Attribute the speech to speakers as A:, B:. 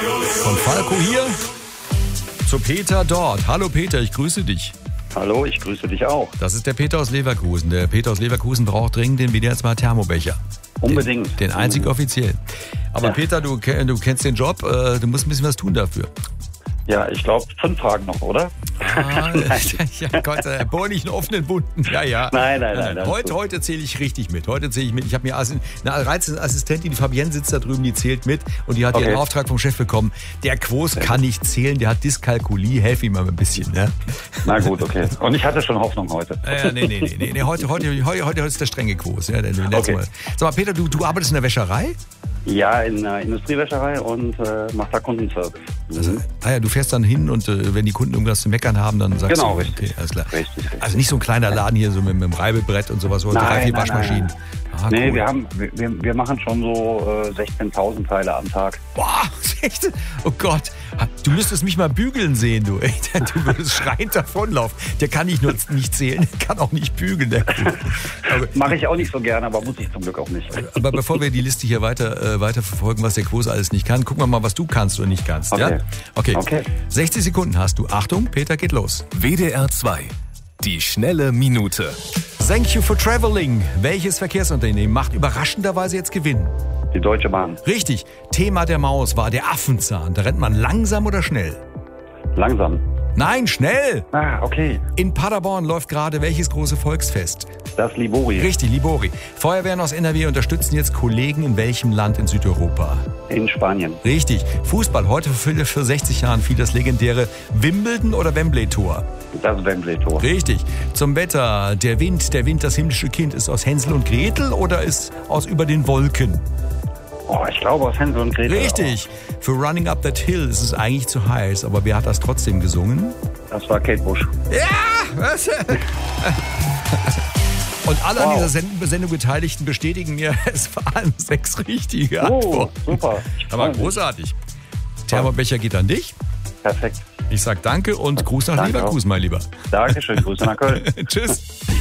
A: Von Falco hier zu Peter dort. Hallo Peter, ich grüße dich.
B: Hallo, ich grüße dich auch.
A: Das ist der Peter aus Leverkusen. Der Peter aus Leverkusen braucht dringend den WDR2 Thermobecher.
B: Unbedingt.
A: Den einzig offiziell. Aber ja. Peter, du kennst den Job, du musst ein bisschen was tun dafür.
B: Ja, ich glaube 5 Fragen noch, oder?
A: Ja Gott, bohr nicht einen offenen Bunten. Ja.
B: Nein.
A: Heute zähle ich richtig mit. Ich habe mir eine reizende Assistentin, die Fabienne sitzt da drüben, die zählt mit und die hat ihren Auftrag vom Chef bekommen. Der Quos kann nicht zählen, der hat Dyskalkulie. Helf ihm mal ein bisschen, ne?
B: Na gut, okay. Und ich hatte schon Hoffnung heute.
A: Nee. Heute ist der strenge Quos. Ja, okay. Sag mal, Peter, du arbeitest in der Wäscherei?
B: Ja, in einer Industriewäscherei und mach da Kundenservice.
A: Also, du fährst dann hin und wenn die Kunden irgendwas zu meckern haben, dann sagst du...
B: Genau, richtig.
A: Okay, alles klar.
B: Richtig.
A: Also nicht so ein kleiner Laden hier so mit einem Reibebrett und sowas, oder 3-4 Waschmaschinen.
B: Nee,
A: cool.
B: wir machen schon so 16.000 Teile am Tag.
A: Boah, 16? Oh Gott, du müsstest mich mal bügeln sehen, du. Du würdest schreiend davonlaufen. Der kann nicht nur nicht zählen, der kann auch nicht bügeln.
B: Mache ich auch nicht so gerne, aber muss ich zum Glück auch nicht.
A: Aber bevor wir die Liste hier weiter verfolgen, was der Quos alles nicht kann, gucken wir mal, was du kannst oder nicht kannst.
B: Okay.
A: Ja? Okay. 60 Sekunden hast du. Achtung, Peter, geht los.
C: WDR 2. Die schnelle Minute.
A: Thank you for traveling. Welches Verkehrsunternehmen macht überraschenderweise jetzt Gewinn?
B: Die Deutsche Bahn.
A: Richtig. Thema der Maus war der Affenzahn. Da rennt man langsam oder schnell?
B: Langsam.
A: Nein, schnell.
B: Okay.
A: In Paderborn läuft gerade welches große Volksfest?
B: Das Libori.
A: Richtig, Libori. Feuerwehren aus NRW unterstützen jetzt Kollegen in welchem Land in Südeuropa?
B: In Spanien.
A: Richtig. Fußball. Heute für 60 Jahren fiel das legendäre Wimbledon- oder Wembley-Tor?
B: Das Wembley-Tor.
A: Richtig. Zum Wetter. Der Wind, das himmlische Kind, ist aus Hänsel und Gretel oder ist aus Über den Wolken?
B: Ich glaube aus Hänsel und Gretel.
A: Richtig. Für Running Up That Hill ist es eigentlich zu heiß, aber wer hat das trotzdem gesungen?
B: Das war Kate Bush.
A: Ja! Was? Und alle an dieser Sendung Beteiligten bestätigen mir, es waren 6 richtige Antworten.
B: Super.
A: Aber großartig. Thermobecher geht an dich.
B: Perfekt.
A: Ich sag danke und Gruß nach Leverkusen, mein Lieber.
B: Dankeschön, Grüße nach Köln.
A: Tschüss.